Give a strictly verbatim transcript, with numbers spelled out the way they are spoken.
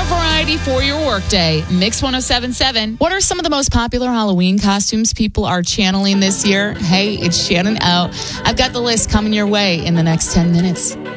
variety for your workday. Mix one oh seven point seven. What are some of the most popular Halloween costumes people are channeling this year? Hey, it's Shannon O. I've got the list coming your way in the next ten minutes.